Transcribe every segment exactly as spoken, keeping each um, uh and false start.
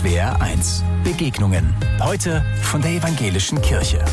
S W R eins. Begegnungen. Heute von der Evangelischen Kirche.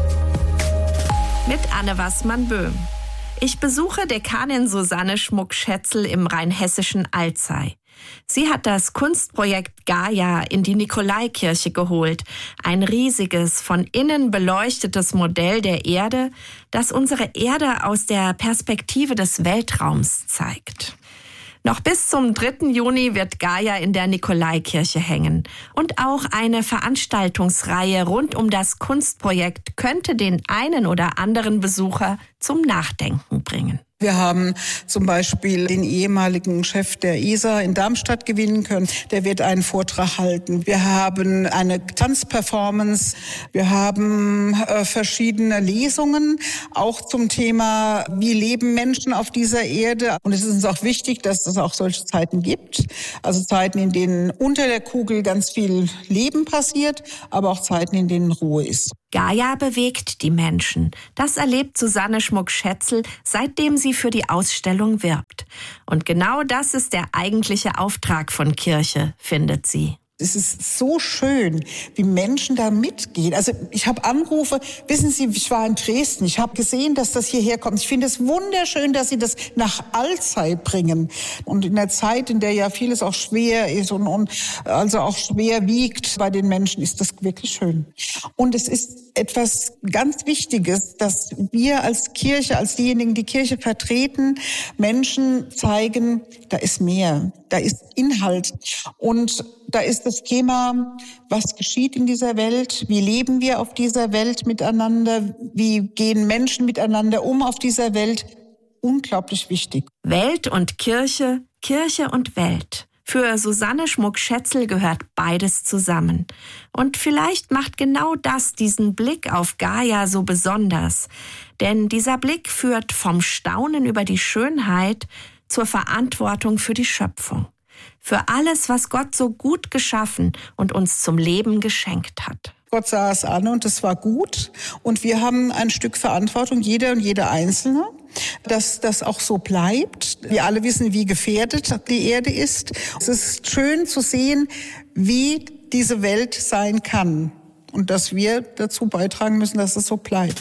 Mit Anne Wassmann-Böhm. Ich besuche Dekanin Susanne Schmuck-Schätzel im rheinhessischen Alzey. Sie hat das Kunstprojekt Gaia in die Nikolaikirche geholt. Ein riesiges, von innen beleuchtetes Modell der Erde, das unsere Erde aus der Perspektive des Weltraums zeigt. Noch bis zum dritten Juni wird Gaia in der Nikolaikirche hängen. Und auch eine Veranstaltungsreihe rund um das Kunstprojekt könnte den einen oder anderen Besucher zum Nachdenken bringen. Wir haben zum Beispiel den ehemaligen Chef der E S A in Darmstadt gewinnen können. Der wird einen Vortrag halten. Wir haben eine Tanzperformance. Wir haben äh, verschiedene Lesungen, auch zum Thema, wie leben Menschen auf dieser Erde. Und es ist uns auch wichtig, dass es auch solche Zeiten gibt. Also Zeiten, in denen unter der Kugel ganz viel Leben passiert, aber auch Zeiten, in denen Ruhe ist. Gaia bewegt die Menschen. Das erlebt Susanne Schmuck-Schätzel, seitdem sie für die Ausstellung wirbt. Und genau das ist der eigentliche Auftrag von Kirche, findet sie. Es ist so schön, wie Menschen da mitgehen. Also ich habe Anrufe, wissen Sie, ich war in Dresden, ich habe gesehen, dass das hierher kommt. Ich finde es wunderschön, dass Sie das nach Alzey bringen. Und in der Zeit, in der ja vieles auch schwer ist und, und also auch schwer wiegt bei den Menschen, ist das wirklich schön. Und es ist etwas ganz Wichtiges, dass wir als Kirche, als diejenigen, die Kirche vertreten, Menschen zeigen, da ist mehr, da ist Inhalt. Und da ist das Thema, was geschieht in dieser Welt, wie leben wir auf dieser Welt miteinander, wie gehen Menschen miteinander um auf dieser Welt, unglaublich wichtig. Welt und Kirche, Kirche und Welt. Für Susanne Schmuck-Schätzel gehört beides zusammen. Und vielleicht macht genau das diesen Blick auf Gaia so besonders. Denn dieser Blick führt vom Staunen über die Schönheit zur Verantwortung für die Schöpfung. Für alles, was Gott so gut geschaffen und uns zum Leben geschenkt hat. Gott sah es an und es war gut. Und wir haben ein Stück Verantwortung, jeder und jede Einzelne, dass das auch so bleibt. Wir alle wissen, wie gefährdet die Erde ist. Es ist schön zu sehen, wie diese Welt sein kann. Und dass wir dazu beitragen müssen, dass es so bleibt.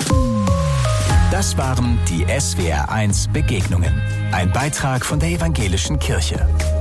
Das waren die S W R eins Begegnungen. Ein Beitrag von der Evangelischen Kirche.